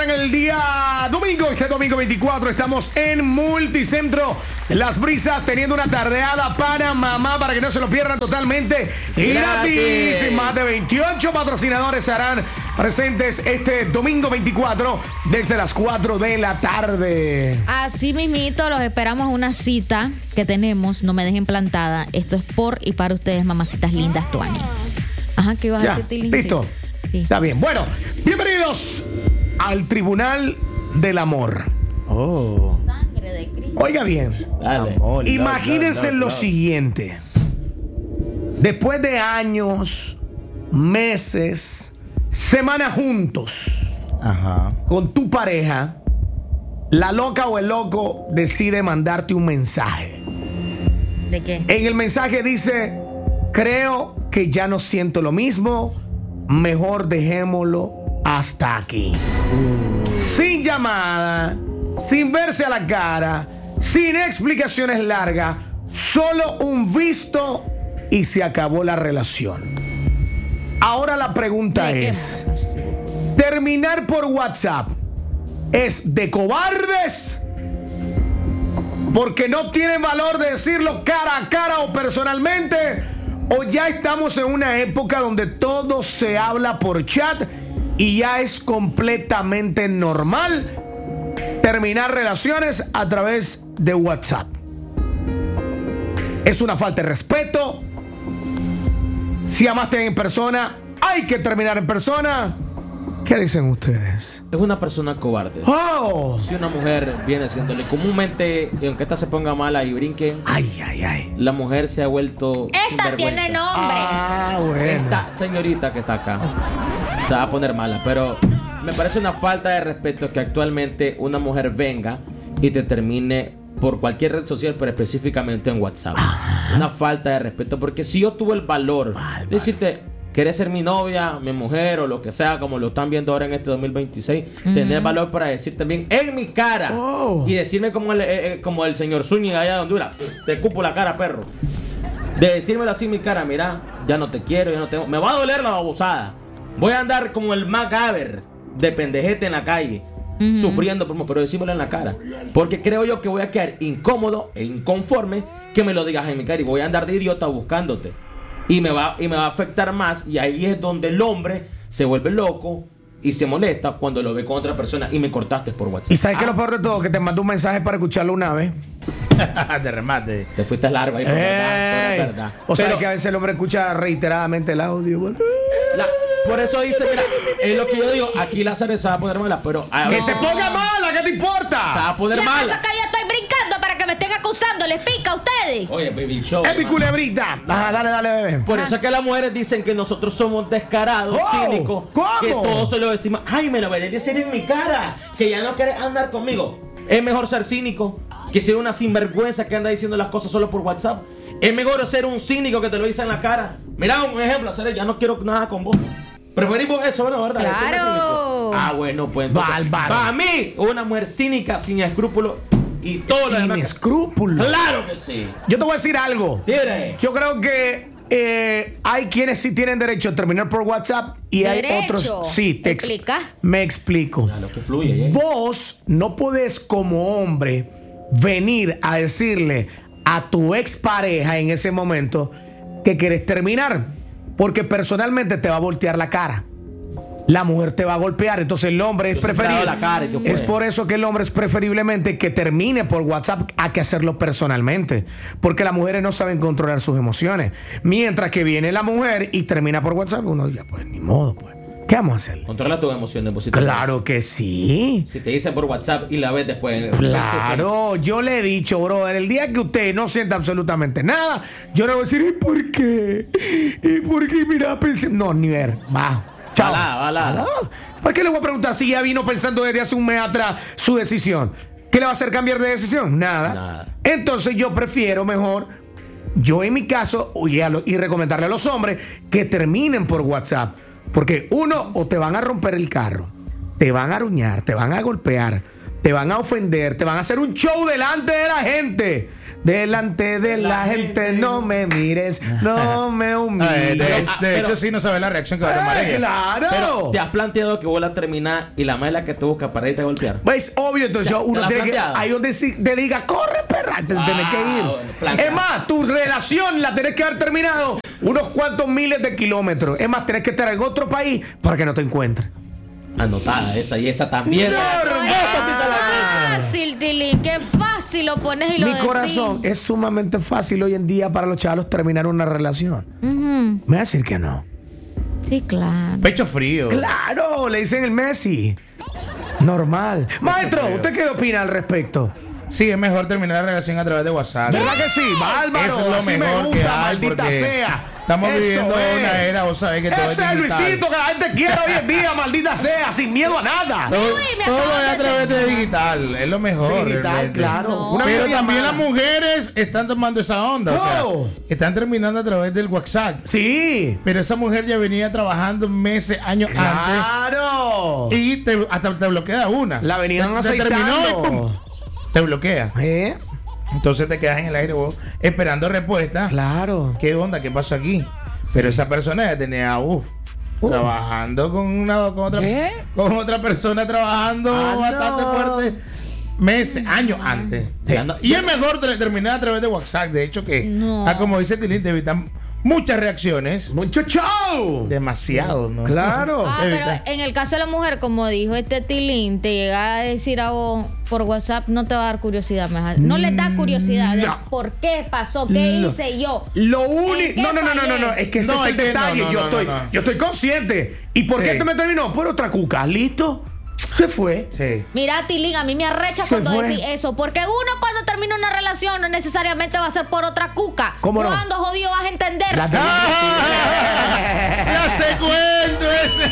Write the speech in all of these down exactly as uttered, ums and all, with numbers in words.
en el día domingo. Este domingo veinticuatro estamos en Multicentro Las Brisas teniendo una tardeada para mamá para que no se lo pierdan totalmente gratis. gratis. Más de veintiocho patrocinadores estarán presentes este domingo veinticuatro desde las cuatro de la tarde. Así mismito, los esperamos una cita que tenemos. No me dejen plantada. Esto es por y para ustedes, mamacitas lindas, Tuani. Ajá, ¿qué ibas ya, a decir, Tilín? ¿Listo? Sí. Está bien. Bueno, bienvenidos al Tribunal del Amor. Oh. Sangre de Cristo. Oiga bien. Dale. Amor, Imagínense no, no, no, lo no. siguiente. Después de años, meses, semanas juntos, Ajá. con tu pareja, la loca o el loco decide mandarte un mensaje. ¿De qué? En el mensaje dice: creo que ya no siento lo mismo. Mejor dejémoslo hasta aquí. Uh. Sin llamada, sin verse a la cara, sin explicaciones largas, solo un visto y se acabó la relación. Ahora la pregunta es: ¿terminar por WhatsApp es de cobardes? Porque no tienen valor de decirlo cara a cara o personalmente. ¿O ya estamos en una época donde todo se habla por chat y ya es completamente normal terminar relaciones a través de WhatsApp? Es una falta de respeto. Si amaste en persona, hay que terminar en persona. ¿Qué dicen ustedes? Es una persona cobarde. ¡Oh! Si una mujer viene siéndole comúnmente, y aunque esta se ponga mala y brinque, ay, ay, ay, la mujer se ha vuelto esta tiene nombre. Ah, bueno. Esta señorita que está acá se va a poner mala, pero me parece una falta de respeto que actualmente una mujer venga y te termine por cualquier red social, pero específicamente en WhatsApp. Ah. Una falta de respeto, porque si yo tuve el valor de decirte: ¿quieres ser mi novia, mi mujer o lo que sea, como lo están viendo ahora en este dos mil veintiséis? Uh-huh. Tener valor para decir también en mi cara. Oh. Y decirme como el, eh, como el señor Zúñiga allá de Honduras: te cupo la cara, perro. De decírmelo así en mi cara: mira, ya no te quiero, ya no te... me va a doler la babosada. Voy a andar como el MacGyver de pendejete en la calle. Uh-huh. Sufriendo, pero decímelo en la cara. Porque creo yo que voy a quedar incómodo e inconforme que me lo digas en mi cara. Y voy a andar de idiota buscándote. Y me va y me va a afectar más. Y ahí es donde el hombre se vuelve loco y se molesta cuando lo ve con otra persona y me cortaste por WhatsApp. ¿Y sabes ah. qué es lo peor de todo? Que te mandó un mensaje para escucharlo una vez. De remate. Te fuiste largo ahí, por Ey. verdad, por verdad. O sea Pero, que a veces el hombre escucha reiteradamente el audio. Bueno. La, por eso dice, mira, es lo que yo digo, aquí la Lázaro se va a poner mala, pero... A, ¡que no. se ponga mala! ¿Qué te importa? Se va a poner ya mala. pasa que yo estoy brincando para que me estén acusando. ¿Les pica a ustedes? Oye, baby show. ¡Es mi culebrita! Ajá, dale, dale, bebé. Por eso es que las mujeres dicen que nosotros somos descarados, oh, cínicos. ¿Cómo? Que todos se lo decimos: ay, me lo venís a decir en mi cara, que ya no querés andar conmigo. Es mejor ser cínico que ser una sinvergüenza que anda diciendo las cosas solo por WhatsApp. Es mejor ser un cínico que te lo dice en la cara. Mira, un ejemplo, hacer, ya no quiero nada con vos. Preferimos eso, ¿no? ¿Verdad? Claro. Ah, bueno, pues entonces, para mí, una mujer cínica, sin escrúpulos y todo lo demás. Sin escrúpulos. Claro que sí. Yo te voy a decir algo. Tire. Yo creo que eh, hay quienes sí tienen derecho a terminar por WhatsApp y ¿Derecho? Hay otros sí. Te ex- ¿Explica? Me explico. Ya, lo que fluye, ¿eh? Vos no podés como hombre venir a decirle a tu expareja en ese momento que querés terminar, porque personalmente te va a voltear la cara. La mujer te va a golpear, entonces el hombre es preferible. La cara, es por eso que el hombre es preferiblemente que termine por WhatsApp a que hacerlo personalmente, porque las mujeres no saben controlar sus emociones. Mientras que viene la mujer y termina por WhatsApp, uno ya pues ni modo, pues. ¿Qué vamos a hacer? Controla tus emociones positivas. Claro que sí. Si te dicen por WhatsApp y la ves después. Claro, yo le he dicho, brother, el día que usted no sienta absolutamente nada, yo le voy a decir: ¿y por qué? ¿Y por qué? Mira, pensé. No, ni ver. Va. Chao. Alá, alá, alá. ¿Por qué le voy a preguntar si ya vino pensando desde hace un mes atrás su decisión? ¿Qué le va a hacer cambiar de decisión? Nada. Nada. Entonces yo prefiero mejor, yo en mi caso, y, a lo, y recomendarle a los hombres que terminen por WhatsApp. Porque uno, o te van a romper el carro, te van a aruñar, te van a golpear, te van a ofender, te van a hacer un show delante de la gente. delante de la gente no me mires, no me Eh, humilles. de, de pero- hecho, sí no sabe la reacción que va a tomar Eh, ella. claro. Pero te has planteado que vos la terminás y la madre es la que te busca para irte a golpear. Pues obvio, entonces ¿Te- uno te la tiene que. planteado? Ahí donde sí- te diga, corre, perra, te Ah, tenés que ir. bueno, planteado. Es más, tu relación la tenés que haber terminado unos cuantos miles de kilómetros. Es más, tenés que estar en otro país para que no te encuentres. Anotada esa y esa también. Normal. Esa sí te la Qué fácil, Tilín, qué fácil lo pones y lo Mi decís. corazón, es sumamente fácil hoy en día para los chavalos terminar una relación. Ujú. Me va a decir que no. Sí, claro. Pecho frío. Claro, le dicen el Messi. Normal. Maestro, ¿usted qué opina al respecto? Sí, es mejor terminar la relación a través de WhatsApp. ¿Verdad que sí? Bárbaro. Eso es lo así me mejor gusta, que hay, maldita porque sea. estamos Eso viviendo es. una era, vos sabés que todo es Ese es digital. Luisito que la gente quiere hoy en día, maldita sea, sin miedo a nada. Todo, Uy, me todo acabas es a de través de decepcionar. digital, es lo mejor. Digital, realmente. claro. No. Una Pero videollamada. también las mujeres están tomando esa onda. O sea, Oh. están terminando a través del WhatsApp. Sí. Pero esa mujer ya venía trabajando meses, años Claro. antes. Y te- hasta te bloquea una. La venían Te- te terminó y aceitando. pum, te bloquea. ¿Eh? Entonces te quedas en el aire vos esperando respuesta. Claro. ¿Qué onda? ¿Qué pasó aquí? Pero esa persona ya tenía, uff, Uh. trabajando con una con otra, ¿Qué? con otra persona trabajando Ah, bastante no. fuerte. Meses, años antes. Ya no- y es mejor ter- terminar a través de WhatsApp. De hecho, que, No. ah, como dice Tilín, te evitan muchas reacciones. Mucho show. Demasiado, ¿no? Claro. Ah, pero Evita. en el caso de la mujer, como dijo este Tilín, te llega a decir a vos por WhatsApp, no te va a dar curiosidad. más. No le da curiosidad. de No. ¿Por qué pasó? ¿Qué No. hice yo? Lo ¿En único. qué No, no, no, no, no, no. fallé? Es que ese No, es el es que no, detalle. no, yo, no, estoy, no, no. yo estoy consciente. ¿Y por qué Sí. este me terminó? Por otra cuca. ¿Listo? ¿Qué fue? Sí. Mira, Tilín, a mí me arrecha Se cuando fue. decís eso. Porque uno cuando termina una relación no necesariamente va a ser por otra cuca. ¿Cómo no? Cuando jodido vas a entender. La Ya sé cuento ese.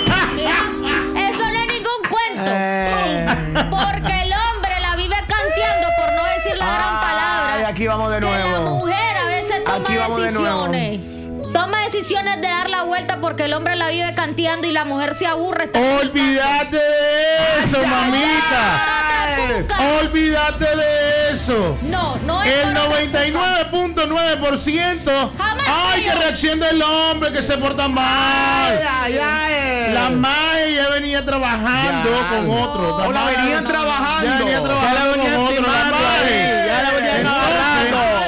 Mira, eso no es ningún cuento. Eh. Porque el hombre la vive canteando, por no decir la gran Ay, palabra. aquí vamos de Que la nuevo. mujer a veces toma Aquí vamos de nuevo. decisiones. Toma decisiones de dar la vuelta porque el hombre la vive canteando y la mujer se aburre. está Olvídate de eso, mamita. Ay, cuca. Olvídate de eso. No, no es El por otra noventa y nueve punto nueve por ciento. Jamás Ay, yo. que reacción del hombre que se porta mal. Ay, ay. La madre ya venía trabajando Ya. con otro. O la madre- venían no, no. trabajando. Ya venía Ya la trabajando venían con otro. La timando madre. ahí, ya la venían Entonces, agarrando.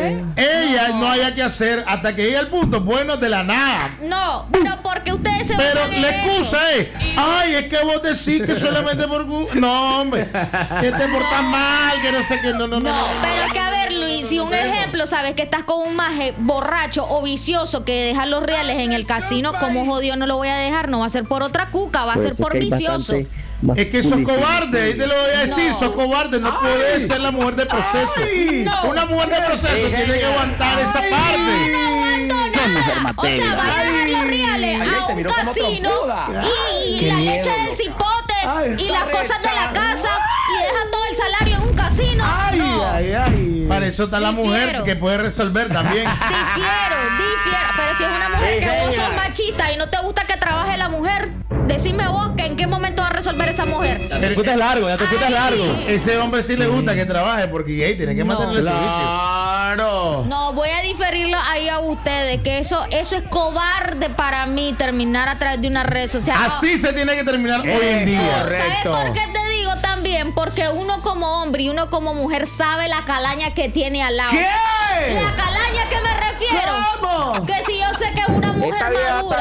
ella no haya que hacer hasta que llegue al punto bueno de la nada. No, pero porque ustedes se Pero basan en la eso. excusa es, ay, es que vos decís que solamente por... gu- No, hombre, que te portas mal, que no sé qué, no, no, no. No, no. pero es que a ver, Luis, si un ejemplo, sabes que estás con un maje borracho o vicioso que deja los reales en el casino, como jodido no lo voy a dejar, no va a ser por otra cuca, va a ser por vicioso. Es que sos cobarde, ahí te lo voy a decir, No. sos cobarde, no puedes ser la mujer de proceso. No. Una mujer de proceso tiene que aguantar esa parte. No aguanto nada. O sea, va a dejar los reales Ay, a te un miró como casino trompuda. y, y Qué la miedo, leche del loca. cipote Ay, y está las cosas de la recha. casa y deja todo el salario en un casino. Ay, No. ay, ay. Para eso está la mujer Difiero. que puede resolver también. Difiero, difiero. Pero si es una mujer Sí, que vos señora. sos machista y no te gusta que trabaje la mujer, decime vos que en qué momento va a resolver esa mujer. Ya te fuiste largo, ya te fuiste Ay. largo. Ese hombre sí le gusta que trabaje porque ahí tiene que No. mantener el servicio. Claro. No, voy a diferirlo ahí a ustedes, que eso, eso es cobarde para mí, terminar a través de una red social. Así se tiene que terminar hoy en día. correcto. ¿Sabes por qué te digo también? Porque uno como hombre y uno como mujer sabe la calaña que tiene al lado. ¿Qué? La calaña que me refiero. ¿Cómo? Que si yo sé que es una mujer madura.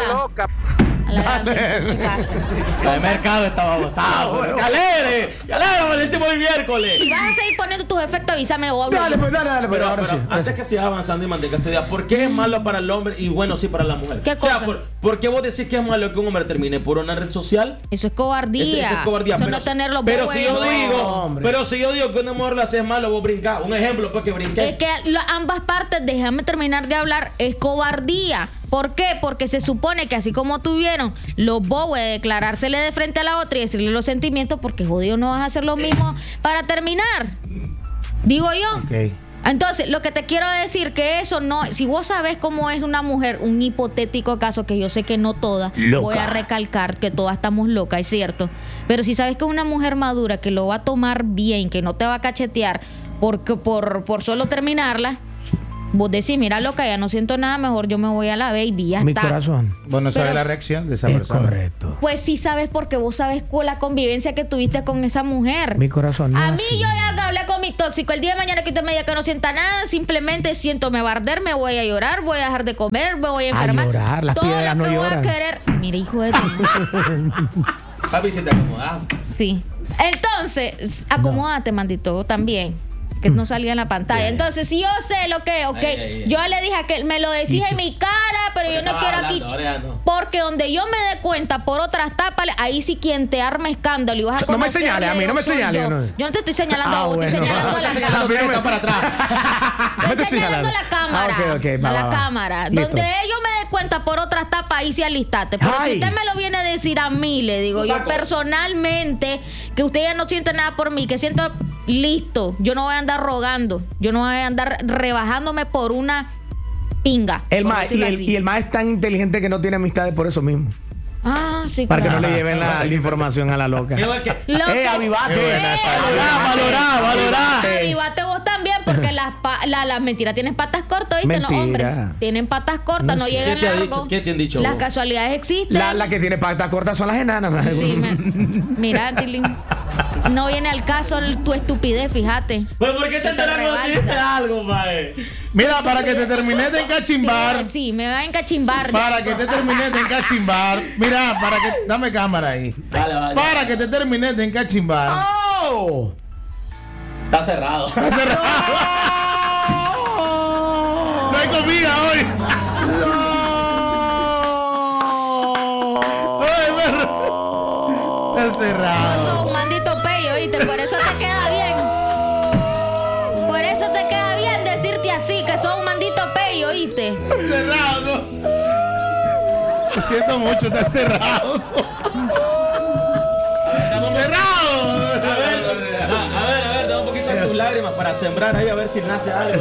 A la gran chica. La de mercado estaba gozado. ¡Qué alegre! ¡Qué alegre! Me lo hicimos el miércoles. Si vas a seguir poniendo tus efectos, avísame o hablo Dale, yo. pues, dale, dale, pero Pero, ahora pero sí. ahora antes sí. que sigas avanzando y mantenga esta idea, ¿por qué es malo para el hombre y bueno sí para la mujer? ¿Qué O sea, cosa? ¿por, por qué vos decís que es malo que un hombre termine por una red social? Eso es cobardía. Ese- ese es cobardía. Eso pero no tener los pero huevos. si yo digo, hombre. pero si yo digo que una mujer lo hace malo, vos brincás. Un ejemplo, pues que brinqué. Es que lo- ambas partes, déjame terminar de hablar, es cobardía. ¿Por qué? Porque se supone que así como tuvieron los bobos de declarársele de frente a la otra y decirle los sentimientos, porque jodido no vas a hacer lo mismo para terminar. Digo yo. Ok. Entonces, lo que te quiero decir que eso no, si vos sabés cómo es una mujer, un hipotético caso que yo sé que no todas, Loca. voy a recalcar que todas estamos locas, es cierto. Pero si sabes que es una mujer madura que lo va a tomar bien, que no te va a cachetear, porque por, por solo terminarla, vos decís, mira loca, ya no siento nada, mejor yo me voy a la baby, ya Mi está. corazón. Bueno, esa Pero- es la reacción de esa Es persona. correcto. Pues sí sabes porque vos sabes con la convivencia que tuviste con esa mujer. Mi corazón no A es mí así. yo ya hablé con mi tóxico. El día de mañana que usted me diga que no sienta nada, simplemente siento me va a arder, me voy a llorar, voy a dejar de comer, me voy a A enfermar. llorar, las Todo piedras lo no que voy a lloran. querer. Mire, hijo de tu- Papi, si te acomodas. Sí. Entonces, acomódate, mandito, también. Que no salga en la pantalla. Entonces, si yo sé lo que, ok, Ay, ay, ay. yo le dije a que me lo decís en mi cara, pero yo no estaba quiero hablando, aquí. ahora ya no. Porque donde yo me dé cuenta por otras tapas, ahí sí quien te arma escándalo y vas a No me conocerle señales, a mí no me soy señales, Yo. no. Yo no te estoy señalando Ah, a vos, estoy bueno. señalando a la Señalando cámara. que está para atrás. Me Estoy estoy señalando a la cámara. Ah, ok, ok, va, a la va, va. cámara. Listo. Donde ellos me den cuenta por otras tapas, ahí sí alistate. Pero Ay. si usted me lo viene a decir a mí, le digo Lo yo saco. personalmente, que usted ya no siente nada por mí, que siento listo. Yo no voy a andar rogando. Yo no voy a andar rebajándome por una pinga. El por ma, y, decirlo el, así. y el ma es tan inteligente que no tiene amistades por eso mismo. Ah, sí, Para que no claro. le lleven la, la información a la loca. Igual que- Lo Eh, que avivate. sé- Buena esa. Avivate. Valorá, valorá. Avivate vos también, porque las pa- la, las mentiras tienen patas cortas, ¿viste? Los Mentira. hombres tienen patas cortas, No no, sé. llegan ¿Qué te ha largo. dicho? ¿Qué te han dicho Las vos? casualidades existen. La, la que tiene patas cortas son las enanas. ¿no? Sí, me- mira, Tilín, no viene al caso el- tu estupidez, fíjate. Pero ¿por qué te Se te enteras cuando rebalsa. dices algo, mae? Mira, para que te termines de encachimbar. Sí, sí, me va a encachimbar. Para que te termines de encachimbar. Mira, para que. Dame cámara ahí. Dale, vale. Para que te termines de encachimbar. ¡Oh! Está cerrado. Está cerrado. No hay comida hoy. Ay, perro. Está cerrado. Sos un maldito pello, ¿viste? Por eso te queda bien. Por eso te queda bien decirte así, que sos un maldito pello, ¿viste? Cerrado, ¿no? Lo siento mucho, está cerrado. ¡Cerrado! A ver, a ver, a ver, da un poquito de tus lágrimas para sembrar ahí a ver si nace algo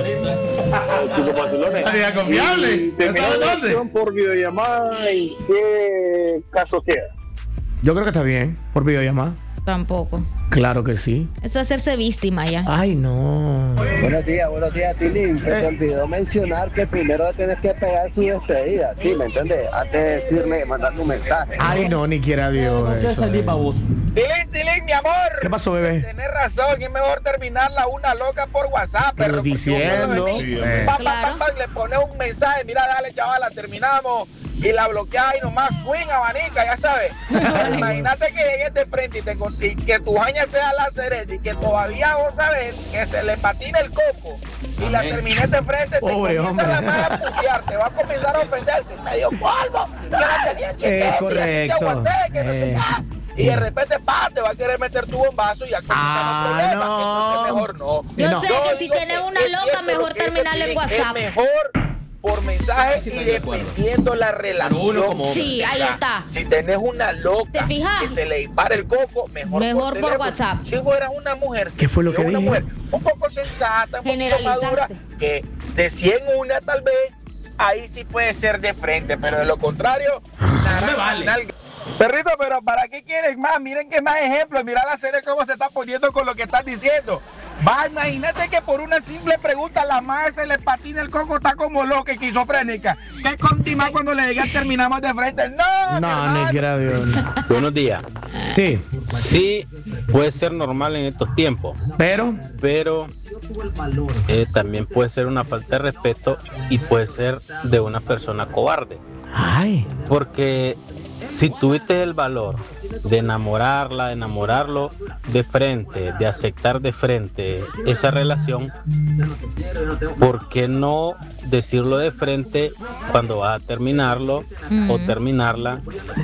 ahorita. Amiga confiable. Y ¿Ya terminar sabes la dónde? acción por videollamada, ¿en qué caso queda? Yo creo que está bien. Por videollamada. Tampoco. Claro que sí. Eso es hacerse víctima ya. Ay, no. Buenos días, buenos días, Tilín. Se Eh. te olvidó mencionar que primero le tienes que pegar su despedida, ¿sí? ¿Me entiendes? Antes de decirle, mandarle un mensaje. Ay, no, ni quiera Dios. No quiero eso, salir eh. baboso. Tilín, Tilín, mi amor. ¿Qué pasó, bebé? Tenés razón, es mejor terminarla una loca por WhatsApp. Pero perro, porque diciendo. uno de mí, eh. pa, pa, Claro. pa, pa, le pones un mensaje, mira, dale, chavala, terminamos. Y la bloqueas y nomás swing, abanica, ya sabes. Pero imagínate que llegues de frente y, te, con- y que tu jaña sea la cereza y que todavía vos sabes que se le patina el coco y la Amén. termines de frente, Pobre te comienza hombre. la madre a putear, te va a comenzar a ofenderte. Medio polvo, que la tenía Es chiquita, y así correcto. te aguanté, que no sé Eh. qué. Y de repente, pa, te va a querer meter tu bombazo y ya comienzan Ah, los problemas. no. Entonces, mejor no. Yo No. sé Yo que si digo tienes que una es loca, cierto mejor lo que dice terminarle en Tilín, WhatsApp. Es mejor por mensaje Sí, y estoy de acuerdo. dependiendo la relación. uno como hombre. Sí, ahí está. Si tenés una loca ¿Te fijas? que se le dispara el coco, mejor, Mejor por teléfono. WhatsApp. Si fueras una mujer, ¿Qué fue lo si que fuera una dije? mujer un poco sensata, un poquito Generalizarte. madura, que de cien una tal vez, ahí sí puede ser de frente, pero de lo contrario, nada, me vale. nalga. Perrito, pero ¿para qué quieres más? Miren que más ejemplos. Mira la serie cómo se está poniendo con lo que estás diciendo. Va, imagínate que por una simple pregunta la madre se le patina el coco, está como loca y esquizofrénica. ¿Qué continúa cuando le digan terminamos de frente? No, mi No, hermano. ni quiera Dios. Buenos días. Sí, Sí, puede ser normal en estos tiempos, pero. pero eh, también puede ser una falta de respeto y puede ser de una persona cobarde. Ay. Porque si tuviste el valor de enamorarla, de enamorarlo de frente, de aceptar de frente esa relación, ¿por qué no decirlo de frente cuando vas a terminarlo o terminarla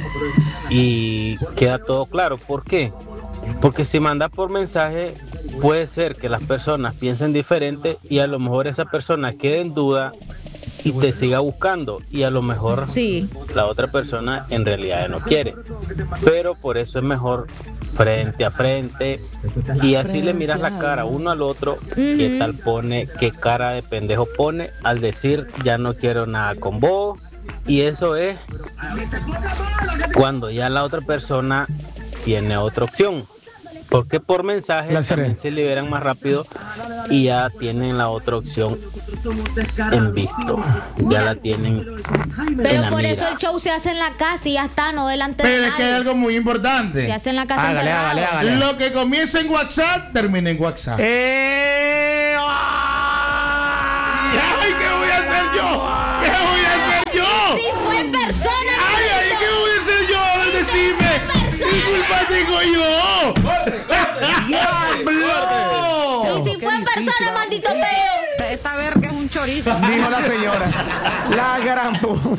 y queda todo claro? ¿Por qué? Porque si mandas por mensaje, puede ser que las personas piensen diferente y a lo mejor esa persona quede en duda y te siga buscando y a lo mejor Sí. la otra persona en realidad no quiere, pero por eso es mejor frente a frente y así le miras la cara uno al otro, qué tal pone, qué cara de pendejo pone al decir ya no quiero nada con vos, y eso es cuando ya la otra persona tiene otra opción. Porque por mensaje La seré. también se liberan más rápido y ya tienen la otra opción en visto. Ya la tienen en Pero la por mira. eso el show se hace en la casa y ya está, no delante Pero de es que hay nadie. algo muy importante. Se hace en la casa Hágale, encerrado. hágale, hágale. Lo que comienza en WhatsApp, termina en WhatsApp. Eh, ¡Ay, qué voy a hacer yo! ¿Qué voy a hacer yo? Si fue en persona, ¡Ay, ay, qué voy a hacer yo! A ver, decime. ¿Qué culpa tengo yo? ¡Diablo! y si fue en persona, maldito peo. Esta verga es un chorizo. Dijo la señora. La gran pu-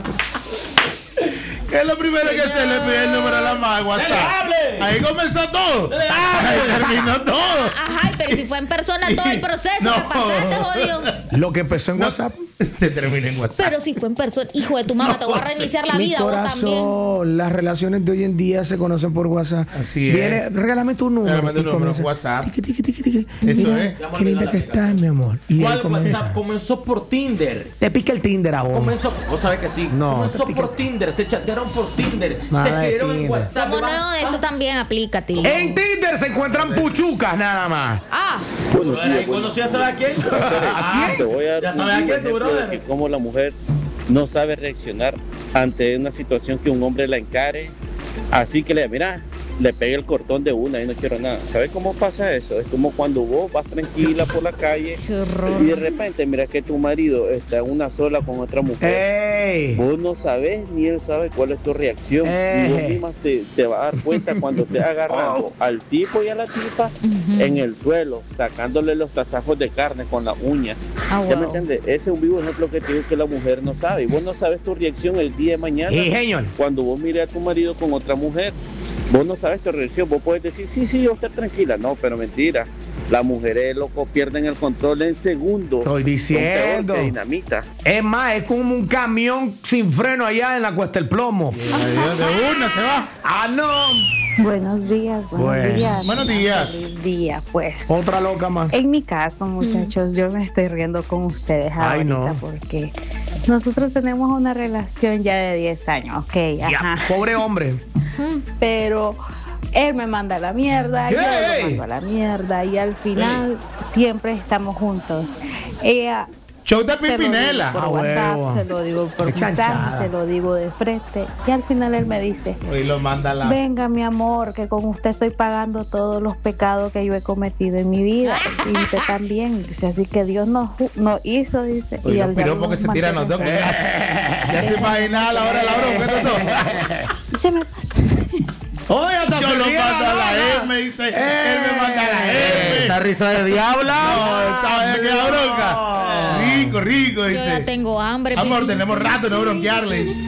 ¿Qué es lo primero que se le pide el número a la mamá de WhatsApp? Ahí comenzó todo. Ahí terminó todo. Ajá, pero si fue en persona todo el proceso, No. te pasaste, jodido. Lo que empezó en No, WhatsApp. te termina en WhatsApp. Pero si fue en persona, hijo de tu mamá, No, te voy a reiniciar la Mi vida, vos también. corazón, las relaciones de hoy en día se conocen por WhatsApp. Así es. Viene, regálame tu número. Regálame tu y número, comienza, WhatsApp. tiqui, tiqui, tiqui, tiqui. Eso Mira, es. qué linda que estás, mi amor. Y de ahí ¿Cuál comienza. WhatsApp? Comenzó por Tinder. Te pica el Tinder a vos. Comenzó, vos sabés que sí. No, Comenzó te pica- por Tinder, se chatearon por Tinder, Nada se de escribieron en Tinder. WhatsApp. Como van- nuevo de eso también aplica, tío. En Tinder se encuentran puchucas nada más. Ah, Buenos Ahí días, conocí a saber a quién. ¿A quién? Te voy a dar Ya un sabes a quién, tu ejemplo de brother. que cómo la mujer no sabe reaccionar ante una situación que un hombre la encare. Así que le mira, le pegue el cortón de una y no quiero nada. ¿Sabes cómo pasa eso? Es como cuando vos vas tranquila por la calle qué horror. y de repente mira que tu marido está en una sola con otra mujer. ¡Ey! Vos no sabes ni él sabe cuál es tu reacción. Eh. Y vos misma te, te vas a dar cuenta cuando estés agarrando al tipo y a la tipa en el suelo, sacándole los tasajos de carne con la uña. Ah, ¿Ya me huevo. entiendes? Ese es un vivo ejemplo que te digo que la mujer no sabe. Y vos no sabes tu reacción el día de mañana Sí, señor. cuando vos mires a tu marido con otra mujer. Vos no sabes tu reacción. Vos puedes decir, sí, sí, yo estoy tranquila. No, pero mentira. Las mujeres, loco, pierden el control en segundos. Estoy Son diciendo. peor que dinamita. Es más, es como un camión sin freno allá en la Cuesta del Plomo. Adiós, de una se va. ¡Ah, no! Buenos días, buenos Bueno. días. Buenos días. Feliz día, pues. Otra loca más. En mi caso, muchachos, yo me estoy riendo con ustedes Ay, ahorita no. porque nosotros tenemos una relación ya de diez años, ok, Ya, ajá. pobre hombre. Pero él me manda a la mierda, yo ¡Ey! lo mando a la mierda y al final siempre estamos juntos. Ella Show de se lo digo Pimpinela. por Ah, WhatsApp, huevo. se lo digo por Qué mensaje, chanchada. se lo digo de frente y al final él me dice, Hoy lo manda a la. venga mi amor, que con usted estoy pagando todos los pecados que yo he cometido en mi vida y usted también, dice, así que Dios nos, ju- nos hizo, dice, Hoy y los al diablo piropos que nos se tiran los dos con mantiene. gracia. Ya te imaginas a la hora de la bronca, estos dos. Y se me pasa. Oye, hasta Yo se lo ríe la mando a la loca. M, dice. Él me manda a la M. Esa risa de diabla. No, ¿sabes qué la bronca? Rico, rico, Yo ya dice. tengo hambre. Amor, Pipi. tenemos rato de no bronquearle.